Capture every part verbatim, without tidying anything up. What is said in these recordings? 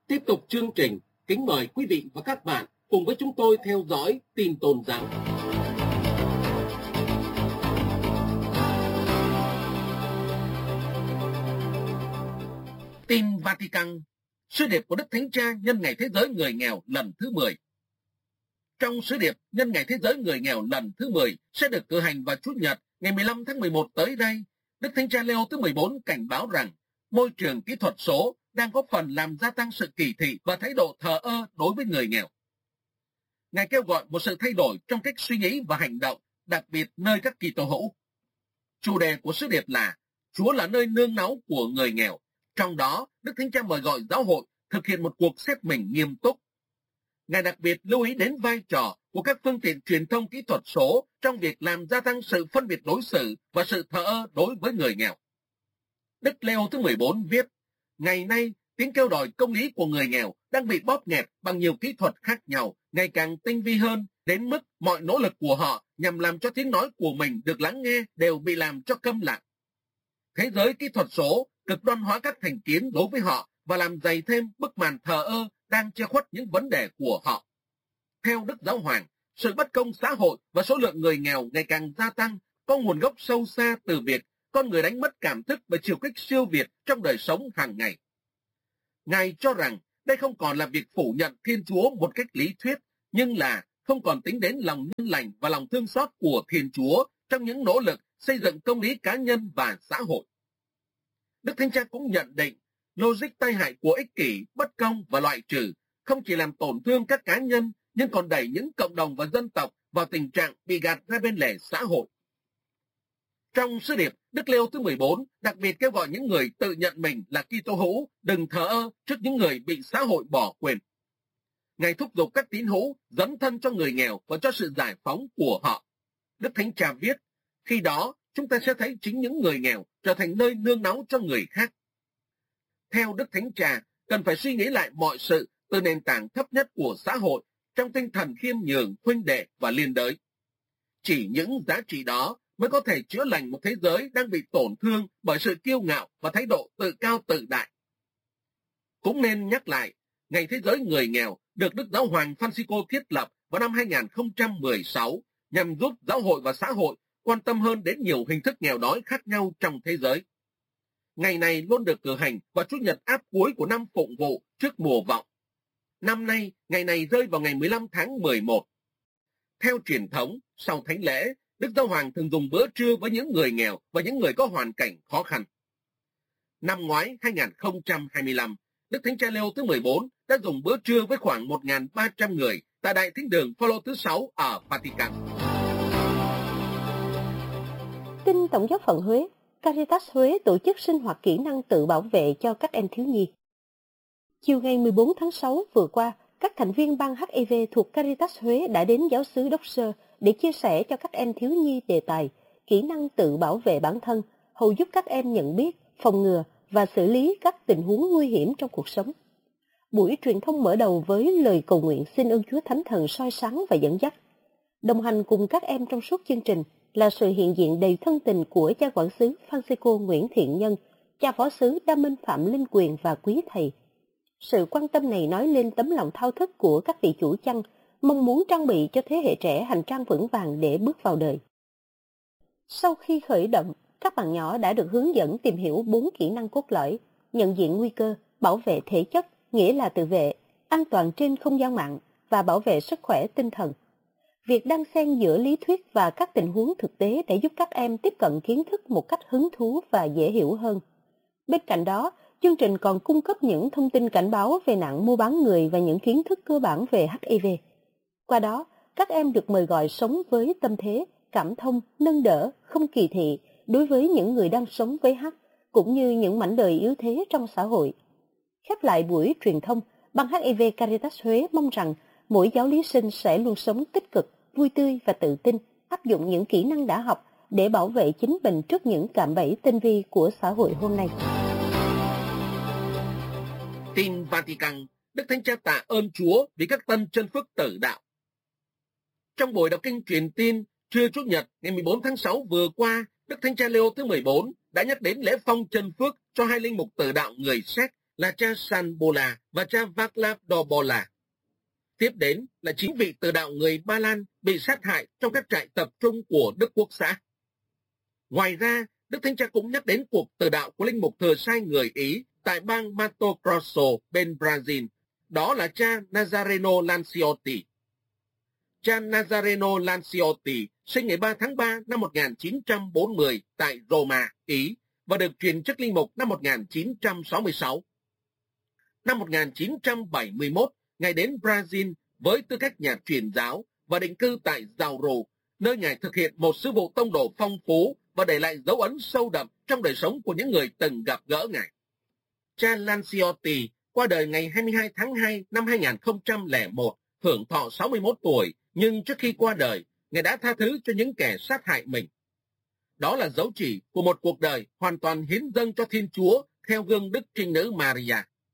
Tiếp tục chương trình, kính mời quý vị và các bạn cùng với chúng tôi theo dõi tin tôn giáo. Tin Vatican, sứ điệp của Đức Thánh Cha nhân ngày Thế giới người nghèo lần thứ mười. Trong sứ điệp nhân ngày Thế giới người nghèo lần thứ mười sẽ được cử hành vào Chủ nhật ngày mười lăm tháng mười một tới đây, Đức Thánh Cha Leo thứ mười bốn cảnh báo rằng môi trường kỹ thuật số đang có phần làm gia tăng sự kỳ thị và thái độ thờ ơ đối với người nghèo. Ngài kêu gọi một sự thay đổi trong cách suy nghĩ và hành động, đặc biệt nơi các Kitô hữu. Chủ đề của sứ điệp là Chúa là nơi nương náu của người nghèo. Trong đó, Đức Thánh Cha mời gọi giáo hội thực hiện một cuộc xét mình nghiêm túc. Ngài đặc biệt lưu ý đến vai trò của các phương tiện truyền thông kỹ thuật số trong việc làm gia tăng sự phân biệt đối xử và sự thờ ơ đối với người nghèo. Đức Leo thứ mười bốn viết, ngày nay, tiếng kêu đòi công lý của người nghèo đang bị bóp nghẹt bằng nhiều kỹ thuật khác nhau, ngày càng tinh vi hơn, đến mức mọi nỗ lực của họ nhằm làm cho tiếng nói của mình được lắng nghe đều bị làm cho câm lặng. Thế giới kỹ thuật số cực đoan hóa các thành kiến đối với họ và làm dày thêm bức màn thờ ơ đang che khuất những vấn đề của họ. Theo Đức Giáo Hoàng, sự bất công xã hội và số lượng người nghèo ngày càng gia tăng có nguồn gốc sâu xa từ việc con người đánh mất cảm thức và chiều kích siêu việt trong đời sống hàng ngày. Ngài cho rằng đây không còn là việc phủ nhận Thiên Chúa một cách lý thuyết, nhưng là không còn tính đến lòng nhân lành và lòng thương xót của Thiên Chúa trong những nỗ lực xây dựng công lý cá nhân và xã hội. Đức Thánh Cha cũng nhận định, logic tai hại của ích kỷ, bất công và loại trừ không chỉ làm tổn thương các cá nhân, nhưng còn đẩy những cộng đồng và dân tộc vào tình trạng bị gạt ra bên lề xã hội. Trong sứ điệp, Đức Leo thứ mười bốn đặc biệt kêu gọi những người tự nhận mình là Kitô hữu đừng thờ ơ trước những người bị xã hội bỏ quên. Ngài thúc giục các tín hữu dấn thân cho người nghèo và cho sự giải phóng của họ. Đức Thánh Cha viết, khi đó chúng ta sẽ thấy chính những người nghèo trở thành nơi nương náu cho người khác. Theo Đức Thánh Cha, cần phải suy nghĩ lại mọi sự từ nền tảng thấp nhất của xã hội trong tinh thần khiêm nhường, huynh đệ và liên đới. Chỉ những giá trị đó mới có thể chữa lành một thế giới đang bị tổn thương bởi sự kiêu ngạo và thái độ tự cao tự đại. Cũng nên nhắc lại, Ngày Thế giới người nghèo được Đức Giáo Hoàng Francisco thiết lập vào năm hai nghìn không trăm mười sáu nhằm giúp giáo hội và xã hội quan tâm hơn đến nhiều hình thức nghèo đói khác nhau trong thế giới. Ngày này luôn được cử hành vào Chủ nhật áp cuối của năm Phụng vụ trước mùa vọng. Năm nay, ngày này rơi vào ngày mười lăm tháng mười một. Theo truyền thống, sau thánh lễ, Đức Giáo Hoàng thường dùng bữa trưa với những người nghèo và những người có hoàn cảnh khó khăn. Năm ngoái hai nghìn không trăm hai mươi lăm, Đức Thánh Cha Leo thứ mười bốn đã dùng bữa trưa với khoảng một nghìn ba trăm người tại Đại Thánh đường Phaolô thứ sáu ở Vatican. Tin Tổng giáo phận Huế, Caritas Huế tổ chức sinh hoạt kỹ năng tự bảo vệ cho các em thiếu nhi. Chiều ngày mười bốn tháng sáu vừa qua, các thành viên ban hát i vê thuộc Caritas Huế đã đến giáo xứ Đốc Sơ để chia sẻ cho các em thiếu nhi đề tài kỹ năng tự bảo vệ bản thân, hầu giúp các em nhận biết, phòng ngừa và xử lý các tình huống nguy hiểm trong cuộc sống. Buổi truyền thông mở đầu với lời cầu nguyện xin ơn Chúa Thánh Thần soi sáng và dẫn dắt. Đồng hành cùng các em trong suốt chương trình là sự hiện diện đầy thân tình của cha quản xứ Francisco Nguyễn Thiện Nhân, cha phó xứ Đa Minh Phạm Linh Quyền và quý thầy. Sự quan tâm này nói lên tấm lòng thao thức của các vị chủ chăn, mong muốn trang bị cho thế hệ trẻ hành trang vững vàng để bước vào đời. Sau khi khởi động, các bạn nhỏ đã được hướng dẫn tìm hiểu bốn kỹ năng cốt lõi: nhận diện nguy cơ, bảo vệ thể chất, nghĩa là tự vệ, an toàn trên không gian mạng và bảo vệ sức khỏe tinh thần. Việc đan xen giữa lý thuyết và các tình huống thực tế để giúp các em tiếp cận kiến thức một cách hứng thú và dễ hiểu hơn. Bên cạnh đó, chương trình còn cung cấp những thông tin cảnh báo về nạn mua bán người và những kiến thức cơ bản về hát i vê. Qua đó, các em được mời gọi sống với tâm thế, cảm thông, nâng đỡ, không kỳ thị đối với những người đang sống với H, cũng như những mảnh đời yếu thế trong xã hội. Khép lại buổi truyền thông, ban hát i vê Caritas Huế mong rằng mỗi giáo lý sinh sẽ luôn sống tích cực, vui tươi và tự tin, áp dụng những kỹ năng đã học để bảo vệ chính mình trước những cạm bẫy tinh vi của xã hội hôm nay. Tin Vatican, Đức Thánh Cha tạ ơn Chúa vì các tân chân phước tử đạo. Trong buổi đọc kinh truyền tin trưa Chủ nhật ngày mười bốn tháng sáu vừa qua, Đức Thánh Cha Leo thứ mười bốn đã nhắc đến lễ phong chân phước cho hai linh mục tử đạo người Séc là cha Sanbola và cha Vaclav Dobola. Tiếp đến là chín vị từ đạo người Ba Lan bị sát hại trong các trại tập trung của Đức Quốc xã. Ngoài ra, Đức Thánh Cha cũng nhắc đến cuộc từ đạo của linh mục thừa sai người Ý tại bang Mato Grosso bên Brazil, đó là cha Nazareno Lanciotti. Cha Nazareno Lanciotti sinh ngày ba tháng ba năm một nghìn chín trăm bốn mươi tại Roma, Ý và được truyền chức linh mục năm một nghìn chín trăm sáu mươi sáu. Năm một nghìn chín trăm bảy mươi mốt, Ngài đến Brazil với tư cách nhà truyền giáo và định cư tại Jauru, nơi Ngài thực hiện một sứ vụ tông đồ phong phú và để lại dấu ấn sâu đậm trong đời sống của những người từng gặp gỡ Ngài. Cha Lanciotti qua đời ngày hai mươi hai tháng hai năm hai nghìn không trăm lẻ một, hưởng thọ sáu mươi mốt tuổi, nhưng trước khi qua đời, Ngài đã tha thứ cho những kẻ sát hại mình. Đó là dấu chỉ của một cuộc đời hoàn toàn hiến dâng cho Thiên Chúa theo gương Đức Trinh Nữ Maria.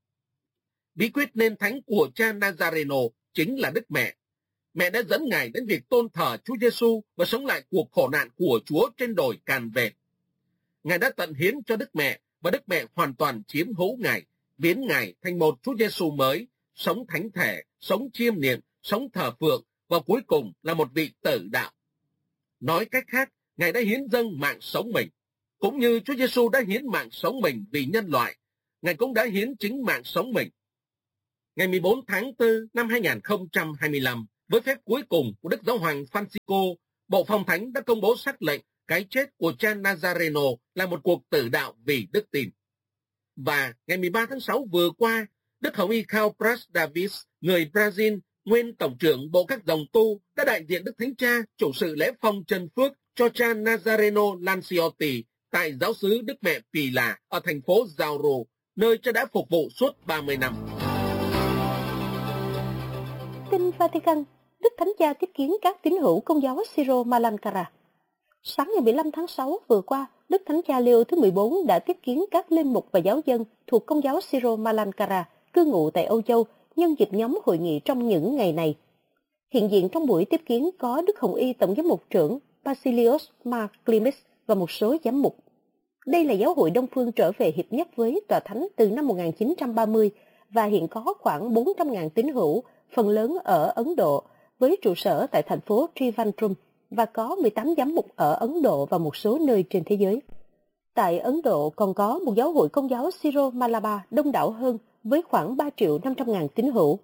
Bí quyết nên thánh của cha Nazareno chính là Đức Mẹ. Mẹ đã dẫn Ngài đến việc tôn thờ Chúa Giêsu và sống lại cuộc khổ nạn của Chúa trên đồi Càn Về. Ngài đã tận hiến cho Đức Mẹ và Đức Mẹ hoàn toàn chiếm hữu Ngài, biến Ngài thành một Chúa Giêsu mới, sống thánh thể, sống chiêm niệm, sống thờ phượng và cuối cùng là một vị tử đạo. Nói cách khác, Ngài đã hiến dâng mạng sống mình. Cũng như Chúa Giêsu đã hiến mạng sống mình vì nhân loại, Ngài cũng đã hiến chính mạng sống mình. Ngày mười bốn tháng tư năm hai nghìn không trăm hai mươi lăm, với phép cuối cùng của Đức Giáo hoàng Francisco, Bộ Phong Thánh đã công bố sắc lệnh cái chết của cha Nazareno là một cuộc tử đạo vì đức tin. Và ngày mười ba tháng sáu vừa qua, Đức Hồng Y Khao Pras Davis, người Brazil, nguyên Tổng trưởng Bộ các dòng tu, đã đại diện Đức Thánh Cha chủ sự lễ phong chân phước cho cha Nazareno Lanciotti tại giáo xứ Đức Mẹ Pila ở thành phố Jauru, nơi cha đã phục vụ suốt ba mươi năm. Tin Vatican, Đức Thánh Cha tiếp kiến các tín hữu Công giáo Syro Malankara. Sáng ngày mười lăm tháng sáu vừa qua, Đức Thánh Cha Leo thứ mười bốn đã tiếp kiến các linh mục và giáo dân thuộc Công giáo Syro Malankara cư ngụ tại Âu Châu nhân dịp nhóm hội nghị trong những ngày này. Hiện diện trong buổi tiếp kiến có Đức Hồng Y Tổng giám mục trưởng Basilios Marklimis và một số giám mục. Đây là giáo hội Đông Phương trở về hiệp nhất với Tòa Thánh từ năm một nghìn chín trăm ba mươi và hiện có khoảng bốn trăm nghìn tín hữu, phần lớn ở Ấn Độ, với trụ sở tại thành phố Trivandrum và có mười tám giám mục ở Ấn Độ và một số nơi trên thế giới. Tại Ấn Độ còn có một giáo hội Công giáo Syro Malabar đông đảo hơn với khoảng ba triệu năm trăm nghìn tín hữu.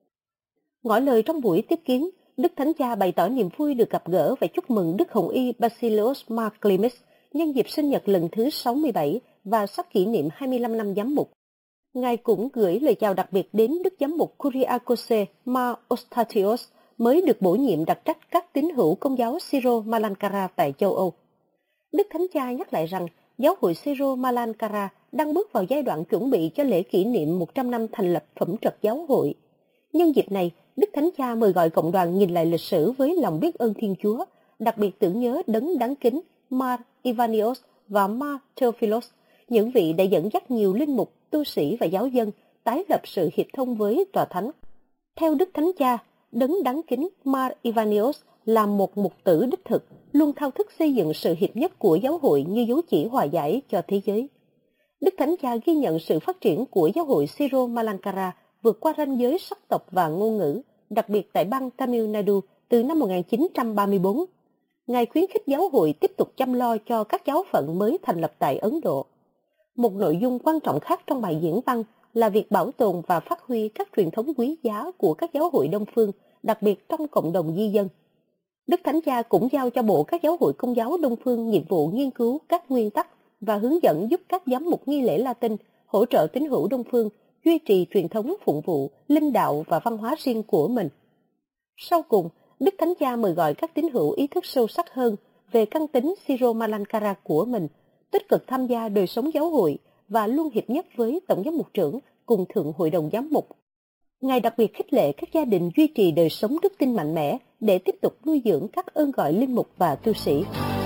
Ngỏ lời trong buổi tiếp kiến, Đức Thánh Cha bày tỏ niềm vui được gặp gỡ và chúc mừng Đức Hồng Y Basilios Marklimis nhân dịp sinh nhật lần thứ sáu mươi bảy và sắp kỷ niệm hai mươi lăm năm giám mục. Ngài cũng gửi lời chào đặc biệt đến Đức Giám mục Kyriakose Mar Ostatios mới được bổ nhiệm đặc trách các tín hữu Công giáo Syro Malankara tại châu Âu. Đức Thánh Cha nhắc lại rằng giáo hội Syro Malankara đang bước vào giai đoạn chuẩn bị cho lễ kỷ niệm một trăm năm thành lập phẩm trật giáo hội. Nhân dịp này, Đức Thánh Cha mời gọi cộng đoàn nhìn lại lịch sử với lòng biết ơn Thiên Chúa, đặc biệt tưởng nhớ đấng đáng kính Mar Ivanios và Mar Theophilos, những vị đã dẫn dắt nhiều linh mục, tu sĩ và giáo dân tái lập sự hiệp thông với Tòa Thánh. Theo Đức Thánh Cha, đấng đáng kính Mar Ivanios là một mục tử đích thực, luôn thao thức xây dựng sự hiệp nhất của giáo hội như dấu chỉ hòa giải cho thế giới. Đức Thánh Cha ghi nhận sự phát triển của giáo hội Syro Malankara vượt qua ranh giới sắc tộc và ngôn ngữ, đặc biệt tại bang Tamil Nadu từ năm một nghìn chín trăm ba mươi tư. Ngài khuyến khích giáo hội tiếp tục chăm lo cho các giáo phận mới thành lập tại Ấn Độ. Một nội dung quan trọng khác trong bài diễn văn là việc bảo tồn và phát huy các truyền thống quý giá của các giáo hội Đông Phương, đặc biệt trong cộng đồng di dân. Đức Thánh Cha cũng giao cho Bộ các giáo hội Công giáo Đông Phương nhiệm vụ nghiên cứu các nguyên tắc và hướng dẫn giúp các giám mục nghi lễ Latin hỗ trợ tín hữu Đông Phương duy trì truyền thống phụng vụ, linh đạo và văn hóa riêng của mình. Sau cùng, Đức Thánh Cha mời gọi các tín hữu ý thức sâu sắc hơn về căn tính Syro Malankara của mình, tích cực tham gia đời sống giáo hội và luôn hiệp nhất với Tổng giám mục trưởng cùng Thượng Hội đồng Giám mục. Ngài đặc biệt khích lệ các gia đình duy trì đời sống đức tin mạnh mẽ để tiếp tục nuôi dưỡng các ơn gọi linh mục và tu sĩ.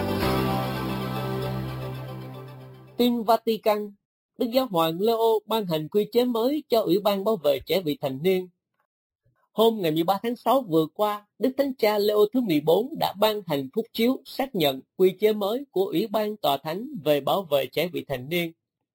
Tin Vatican, Đức Giáo hoàng Leo ban hành quy chế mới cho Ủy ban bảo vệ trẻ vị thành niên. Hôm ngày mười ba tháng sáu vừa qua, Đức Thánh Cha Leo thứ mười bốn đã ban hành phúc chiếu xác nhận quy chế mới của Ủy ban Tòa Thánh về bảo vệ trẻ vị thành niên.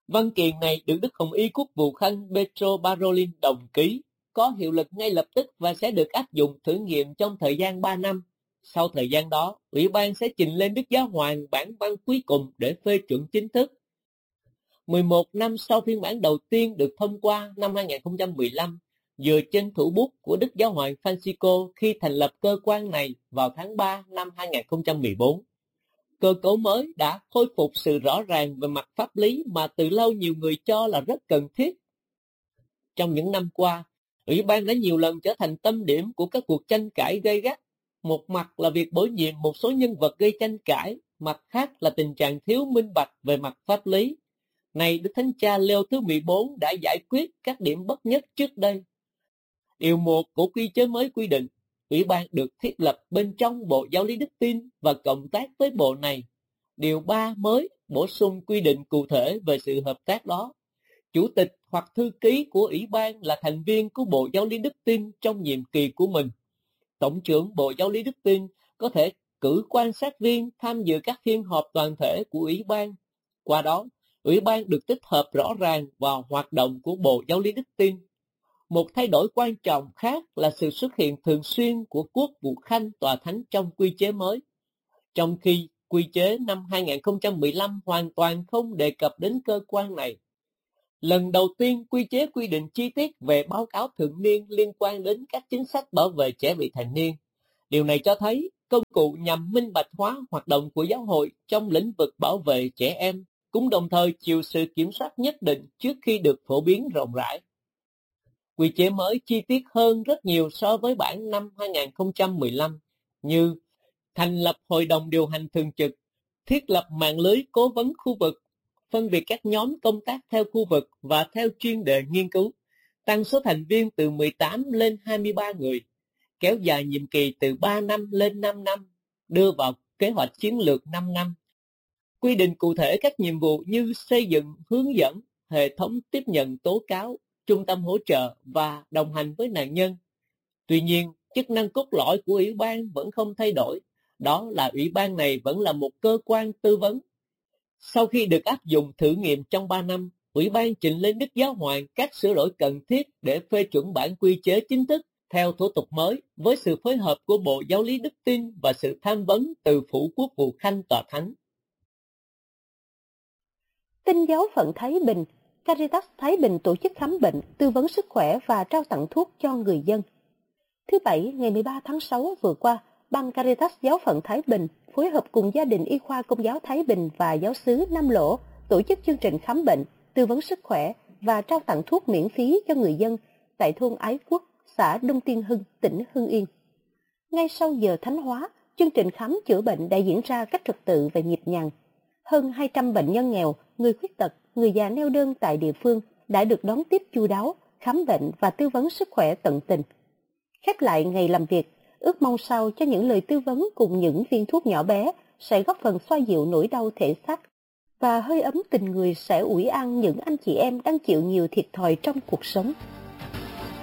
Văn kiện này được Đức Hồng Y Quốc vụ Khanh Petro Parolin đồng ký, có hiệu lực ngay lập tức và sẽ được áp dụng thử nghiệm trong thời gian ba năm. Sau thời gian đó, Ủy ban sẽ trình lên Đức Giáo Hoàng bản văn cuối cùng để phê chuẩn chính thức. mười một năm sau phiên bản đầu tiên được thông qua năm hai nghìn không trăm mười lăm, dựa trên thủ bút của Đức Giáo Hoàng Francisco khi thành lập cơ quan này vào tháng ba năm hai nghìn không trăm mười bốn. Cơ cấu mới đã khôi phục sự rõ ràng về mặt pháp lý mà từ lâu nhiều người cho là rất cần thiết. Trong những năm qua, Ủy ban đã nhiều lần trở thành tâm điểm của các cuộc tranh cãi gay gắt. Một mặt là việc bổ nhiệm một số nhân vật gây tranh cãi, mặt khác là tình trạng thiếu minh bạch về mặt pháp lý. Này, Đức Thánh Cha Leo thứ mười bốn đã giải quyết các điểm bất nhất trước đây. Điều một của quy chế mới quy định, Ủy ban được thiết lập bên trong Bộ Giáo lý Đức tin và cộng tác với bộ này. Điều ba mới bổ sung quy định cụ thể về sự hợp tác đó. Chủ tịch hoặc thư ký của Ủy ban là thành viên của Bộ Giáo lý Đức tin trong nhiệm kỳ của mình. Tổng trưởng Bộ Giáo lý Đức tin có thể cử quan sát viên tham dự các phiên họp toàn thể của Ủy ban. Qua đó, Ủy ban được tích hợp rõ ràng vào hoạt động của Bộ Giáo lý Đức tin. Một thay đổi quan trọng khác là sự xuất hiện thường xuyên của Quốc vụ Khanh Tòa Thánh trong quy chế mới. Trong khi quy chế năm hai nghìn không trăm mười lăm hoàn toàn không đề cập đến cơ quan này. Lần đầu tiên, quy chế quy định chi tiết về báo cáo thường niên liên quan đến các chính sách bảo vệ trẻ vị thành niên. Điều này cho thấy công cụ nhằm minh bạch hóa hoạt động của giáo hội trong lĩnh vực bảo vệ trẻ em, cũng đồng thời chịu sự kiểm soát nhất định trước khi được phổ biến rộng rãi. Quy chế mới chi tiết hơn rất nhiều so với bản năm hai nghìn không trăm mười lăm, như thành lập hội đồng điều hành thường trực, thiết lập mạng lưới cố vấn khu vực, phân biệt các nhóm công tác theo khu vực và theo chuyên đề nghiên cứu, tăng số thành viên từ mười tám lên hai mươi ba người, kéo dài nhiệm kỳ từ ba năm lên năm năm, đưa vào kế hoạch chiến lược năm năm, quy định cụ thể các nhiệm vụ như xây dựng, hướng dẫn, hệ thống tiếp nhận tố cáo, trung tâm hỗ trợ và đồng hành với nạn nhân. Tuy nhiên, chức năng cốt lõi của Ủy ban vẫn không thay đổi, đó là Ủy ban này vẫn là một cơ quan tư vấn. Sau khi được áp dụng thử nghiệm trong ba năm, Ủy ban trình lên Đức Giáo Hoàng các sửa đổi cần thiết để phê chuẩn bản quy chế chính thức theo thủ tục mới, với sự phối hợp của Bộ Giáo lý Đức tin và sự tham vấn từ Phủ Quốc vụ Khanh Tòa Thánh. Tin giáo phận Thái Bình, Caritas Thái Bình tổ chức khám bệnh, tư vấn sức khỏe và trao tặng thuốc cho người dân. Thứ Bảy, ngày mười ba tháng sáu vừa qua, Ban Caritas giáo phận Thái Bình phối hợp cùng gia đình y khoa Công giáo Thái Bình và giáo xứ Nam Lỗ tổ chức chương trình khám bệnh, tư vấn sức khỏe và trao tặng thuốc miễn phí cho người dân tại thôn Ái Quốc, xã Đông Tiên Hưng, tỉnh Hưng Yên. Ngay sau giờ thánh hóa, chương trình khám chữa bệnh đã diễn ra cách trật tự và nhịp nhàng. Hơn hai trăm bệnh nhân nghèo, người khuyết tật, người già neo đơn tại địa phương đã được đón tiếp chu đáo, khám bệnh và tư vấn sức khỏe tận tình. Khép lại ngày làm việc, ước mong sau cho những lời tư vấn cùng những viên thuốc nhỏ bé sẽ góp phần xoa dịu nỗi đau thể xác và hơi ấm tình người sẽ ủi an những anh chị em đang chịu nhiều thiệt thòi trong cuộc sống.